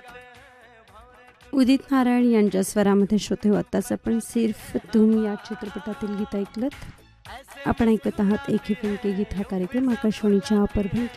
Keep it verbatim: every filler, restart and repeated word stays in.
उदित नारायण यांच्या स्वरामध्ये श्रोते हो. आत्ताच आपण सिर्फ तुम या चित्रपटातील गीत ऐकलत. आपण ऐकत आहात एक ही फिल्म के गीत हा कार्यक्रम आकाशवाणीच्या परभणी